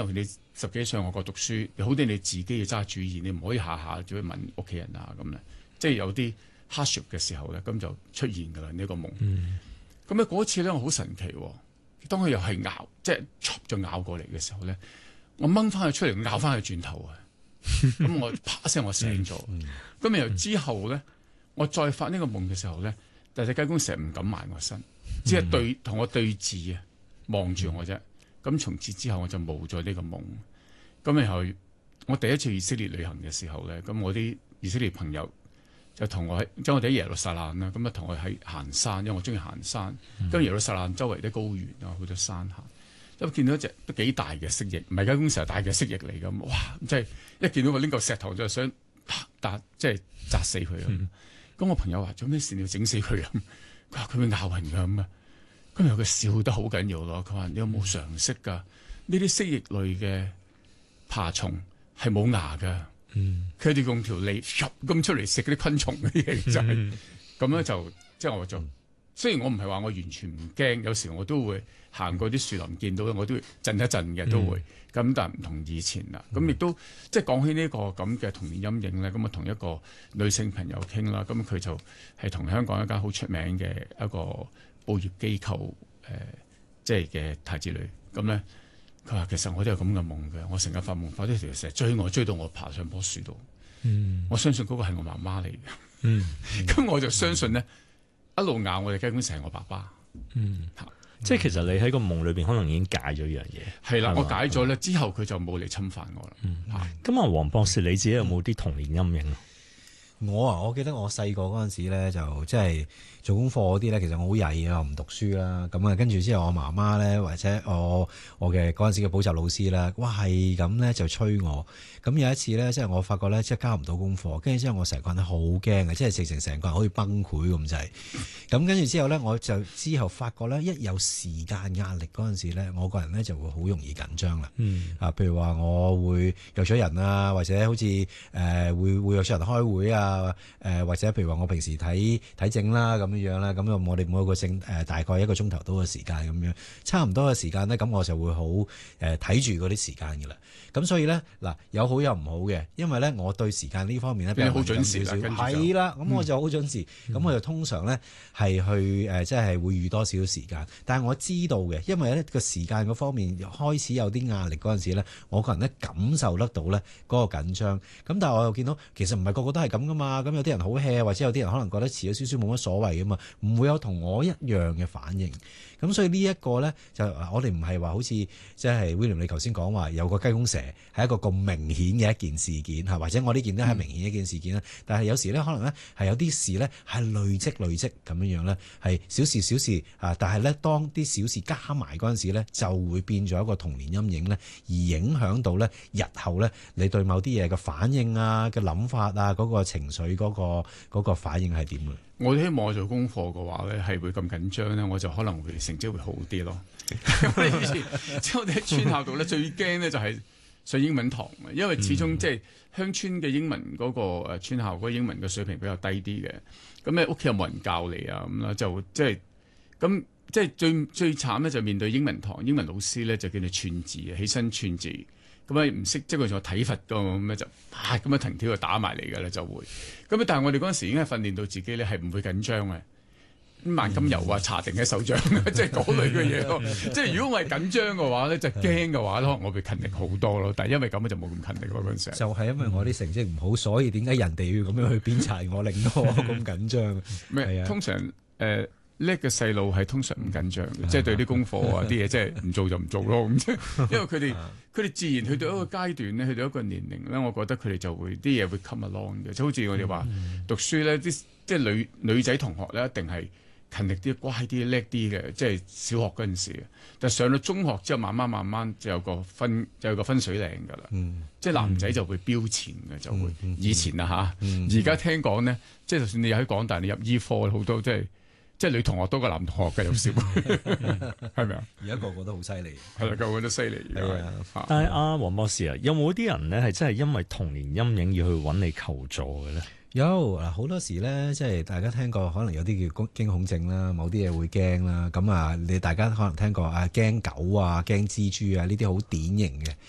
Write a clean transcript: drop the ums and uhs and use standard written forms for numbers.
尤其你10幾歲外國讀書，有好多你自己要揸主意，你唔可以下下就去問屋企人啊咁咧。即係有啲 hardship 嘅時候咧，咁就出現㗎啦呢個夢。咁咧嗰次咧，我好神奇喎。當佢又係咬，即係就咬過嚟嘅時候咧，我掹翻佢出嚟，咬翻佢轉頭啊！咁我啪一聲我醒咗。咁然後之後咧，我再發呢個夢嘅時候咧，但係隻雞公成日唔敢埋我身，只係同我對峙啊，望住我啫。咁從此之後我就冇咗呢個夢。咁然後我第一次以色列旅行嘅時候咧，咁我啲以色列朋友就同我即係我哋喺耶路撒冷啦，咁啊同我喺行山，因為我中意行山。咁耶路撒冷周圍啲高原啊，好多山下，咁見到一隻都幾大嘅蜥蜴，唔係雞公成日大嘅蜥蜴嚟咁，哇！即係一見到我拎嚿石頭就想即係砸死佢啊！咁我朋友話：做咩事你要整死佢啊？佢話佢會咬人㗎咁啊！咁然後佢笑得好緊要咯。佢話：你有冇常識㗎？呢啲蜥蜴類嘅爬蟲係冇牙㗎。佢哋用條脷咁出嚟食嗰啲昆蟲嗰啲嘢，就係咁樣就即係我就。雖然我唔係話我完全唔驚，有時我都會行過啲樹林見到我都會震一震嘅，都會咁，但係唔同以前啦。咁亦都即係講起呢個咁嘅童年陰影咧，咁啊同一個女性朋友傾啦，咁佢就係同香港一間好出名嘅一個報業機構即係嘅太子女咁咧。佢話其實我都有咁嘅夢嘅，我成日發夢，發啲條蛇追我，追到我爬上棵樹度。我相信嗰個係我媽媽嚟嘅。咁我就相信咧，一路咬我哋雞公成係我爸爸。 即係其實你喺個夢裏邊可能已經解咗呢樣嘢。 係啦，我解咗咧之後，佢就冇嚟侵犯我啦。 咁啊，黃博士你自己有冇啲童年陰影啊？ 我記得我細個嗰陣時咧，就即係做功課嗰啲咧，其實我好曳啊，我唔讀書啦。咁啊，跟住之後我媽媽咧，或者我嘅嗰陣時嘅補習老師啦，哇係咁咧就催我。咁有一次咧，即係我發覺咧，即係交唔到功課，跟住之後我成個人咧好驚嘅，即係直情成個人好似崩潰咁滯。咁跟住之後咧，我就之後發覺咧，一有時間壓力嗰陣時咧，我個人咧就會好容易緊張啦。譬如話我會約咗人啊，或者好似會約咗人開會啊。或者譬如話我平時睇症啦咁樣啦，咁我哋每個症大概1個鐘頭到嘅時間咁樣，差唔多嘅時間咧，咁我就會好睇住嗰啲時間嘅啦。咁所以咧嗱，有好有唔好嘅，因為咧我對時間呢方面咧比較好準時少少，係啦，咁我就好準時，咁我就通常咧係去即係會預多少少時間。但係我知道嘅，因為咧個時間嗰方面開始有啲壓力嗰陣時咧，我個人咧感受得到咧嗰個緊張。咁但係我又見到其實唔係個個都係咁噶嘛。咁有啲人好 hea， 或者有啲人可能覺得遲咗少少冇乜所謂噶嘛，唔會有同我一樣嘅反應。咁所以呢一個咧，就我哋唔係話好似即係 William 你頭先講話有個雞公蛇係一個咁明顯嘅一件事件嚇，或者我呢件都係明顯一件事件啦。但係有時咧，可能咧係有啲事咧係累積咁樣咧，係小事啊。但係咧，當啲小事加埋嗰陣時咧，就會變咗一個童年陰影咧，而影響到咧日後咧你對某啲嘢嘅反應啊、嘅諗法啊、嗰個情緒嗰個反應係點嘅？ 我希望我做功課嘅話咧，係會咁緊張咧，我就可能會成績會好啲咯。我哋以前即係我哋喺村校度咧，最驚咧就係上英文堂，因為始終即係鄉村嘅英文嗰個村校嗰個英文嘅水平比較低啲嘅。咁咧屋企又冇人教你啊，咁啦就即係咁即係最慘咧就面對英文堂，英文老師咧就叫你串字啊，起身串字。咁啊唔識，即係佢仲體罰噶咁咧就咁樣藤條就打埋嚟噶啦就會。咁但係我哋嗰陣時已經係訓練到自己咧係唔會緊張嘅。萬金油啊，搽定喺手掌，即係嗰類嘅嘢咯。即係如果我係緊張嘅話咧，就驚嘅話咧，我會勤力好多咯。但係因為咁就冇咁勤力咯嗰陣時。 就係因為我啲成績唔好，所以點解人哋要咁樣去鞭策我，令到我咁緊張？ 咩？通常叻嘅細路係通常唔緊張嘅，即係對啲功課啊啲嘢，即係唔做就唔做咯。咁因為佢哋自然去到一個階段咧，去到一個年齡咧，我覺得佢哋就會啲嘢會 come along 嘅。就好似我哋話讀書咧，即係女仔同學咧，一定係勤力啲、乖啲、叻啲嘅，即係小學嗰陣時。但係上到中學之後，慢慢就有個分水嶺㗎啦。即係男仔就會標前嘅，就會以前啊嚇。而家聽講咧，即係就算你喺港大，你入醫科好多即係女同學多過男同學嘅有少，係咪啊？ 而家個個都好犀利， 係啦，個個都犀利。 但係黃博士啊，有冇啲人咧係真係因為童年陰影要去揾你求助嘅咧？ 有嗱，好多時咧，即係大家聽過，可能有啲叫驚恐症啦，某啲嘢會驚啦。咁啊，大家可能聽過啊，驚狗啊、驚蜘蛛啊，呢啲好典型嘅。